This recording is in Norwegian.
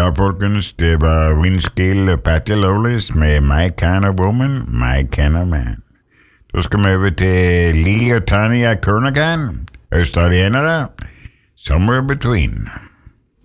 Ja, folkens, det var Winskill Patty Loveless med My Kind of Woman, My Kind of Man. Da skal vi over til Lee og Tanya Kernaghan, australienere, Somewhere Between.